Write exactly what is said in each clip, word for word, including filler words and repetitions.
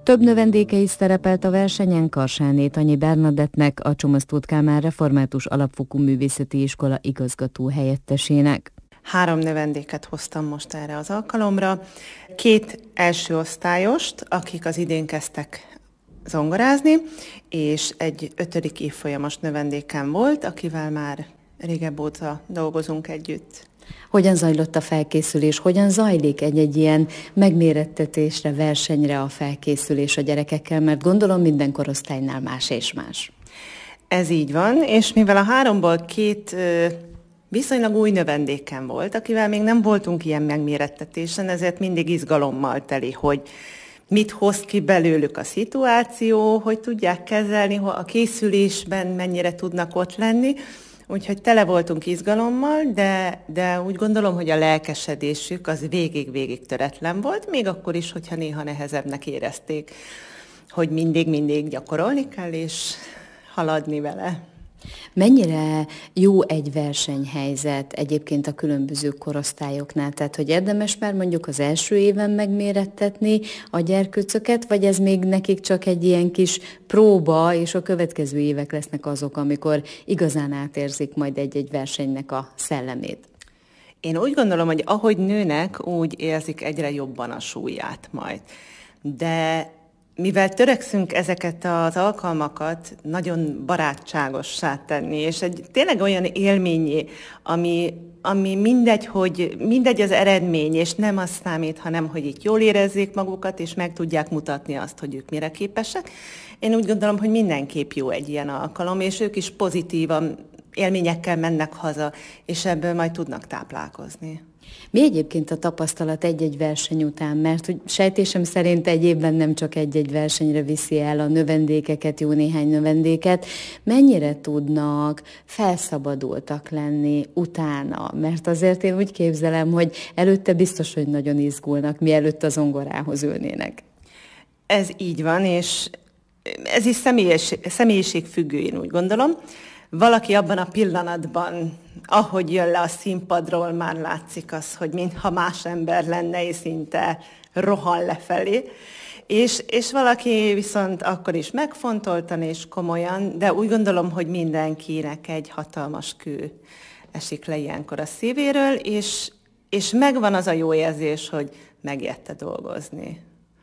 Több növendéke is szerepelt a versenyen, Karsáné Tanyi Bernadettnek, a Csomoz Tóth Kálmán Református Alapfokú Művészeti Iskola igazgató helyettesének. Három növendéket hoztam most erre az alkalomra. Két első osztályost, akik az idén kezdtek zongorázni, és egy ötödik évfolyamos növendékem volt, akivel már régebb óta dolgozunk együtt. Hogyan zajlott a felkészülés? Hogyan zajlik egy-egy ilyen megmérettetésre, versenyre a felkészülés a gyerekekkel? Mert gondolom minden korosztálynál más és más. Ez így van, és mivel a háromból két viszonylag új növendékem volt, akivel még nem voltunk ilyen megmérettetésen, ezért mindig izgalommal teli, hogy mit hoz ki belőlük a szituáció, hogy tudják kezelni, a készülésben mennyire tudnak ott lenni. Úgyhogy tele voltunk izgalommal, de, de úgy gondolom, hogy a lelkesedésük az végig-végig töretlen volt, még akkor is, hogyha néha nehezebbnek érezték, hogy mindig-mindig gyakorolni kell, és haladni vele. Mennyire jó egy versenyhelyzet egyébként a különböző korosztályoknál? Tehát, hogy érdemes már mondjuk az első éven megmérettetni a gyerkőcöket, vagy ez még nekik csak egy ilyen kis próba, és a következő évek lesznek azok, amikor igazán átérzik majd egy-egy versenynek a szellemét? Én úgy gondolom, hogy ahogy nőnek, úgy érzik egyre jobban a súlyát majd. De mivel törekszünk ezeket az alkalmakat nagyon barátságossá tenni, és egy tényleg olyan élményé, ami, ami mindegy, hogy mindegy az eredmény, és nem az számít, hanem hogy itt jól érezzék magukat, és meg tudják mutatni azt, hogy ők mire képesek. Én úgy gondolom, hogy mindenképp jó egy ilyen alkalom, és ők is pozitívan élményekkel mennek haza, és ebből majd tudnak táplálkozni. Mi egyébként a tapasztalat egy-egy verseny után? Mert hogy sejtésem szerint egy évben nem csak egy-egy versenyre viszi el a növendékeket, jó néhány növendéket. Mennyire tudnak felszabadultak lenni utána? Mert azért én úgy képzelem, hogy előtte biztos, hogy nagyon izgulnak, mielőtt a zongorához ülnének. Ez így van, és ez is személyes, személyiségfüggő, én úgy gondolom. Valaki abban a pillanatban, ahogy jön le a színpadról, már látszik az, hogy mintha más ember lenne, és szinte rohan lefelé. És, és valaki viszont akkor is megfontoltan és komolyan, de úgy gondolom, hogy mindenkinek egy hatalmas kő esik le ilyenkor a szívéről, és, és megvan az a jó érzés, hogy megérte dolgozni.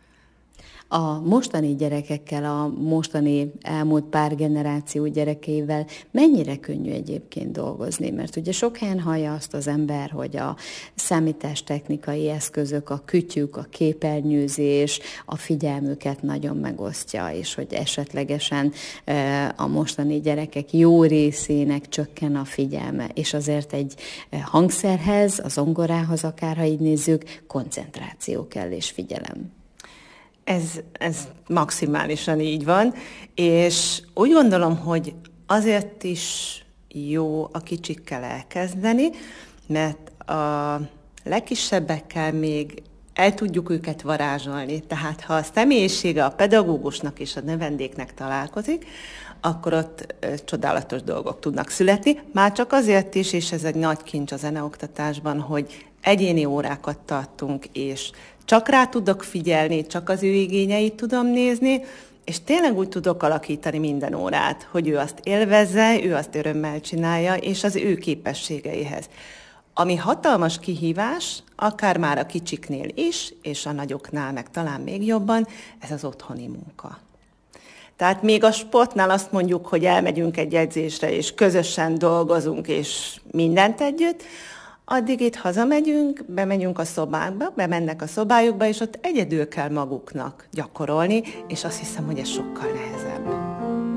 A mostani gyerekekkel, a mostani elmúlt pár generáció gyerekeivel mennyire könnyű egyébként dolgozni? Mert ugye sok helyen hallja azt az ember, hogy a számítástechnikai eszközök, a kütyük, a képernyőzés a figyelmüket nagyon megosztja, és hogy esetlegesen a mostani gyerekek jó részének csökken a figyelme. És azért egy hangszerhez, a zongorához akár, ha így nézzük, koncentráció kell és figyelem. Ez, ez maximálisan így van, és úgy gondolom, hogy azért is jó a kicsikkel elkezdeni, mert a legkisebbekkel még el tudjuk őket varázsolni. Tehát ha a személyisége a pedagógusnak és a növendéknek találkozik, akkor ott ö, csodálatos dolgok tudnak születni. Már csak azért is, és ez egy nagy kincs a zeneoktatásban, hogy egyéni órákat tartunk, és csak rá tudok figyelni, csak az ő igényeit tudom nézni, és tényleg úgy tudok alakítani minden órát, hogy ő azt élvezze, ő azt örömmel csinálja, és az ő képességeihez. Ami hatalmas kihívás, akár már a kicsiknél is, és a nagyoknál meg talán még jobban, ez az otthoni munka. Tehát még a sportnál azt mondjuk, hogy elmegyünk egy edzésre, és közösen dolgozunk, és mindent együtt, addig itt hazamegyünk, bemegyünk a szobákba, bemennek a szobájukba, és ott egyedül kell maguknak gyakorolni, és azt hiszem, hogy ez sokkal nehezebb.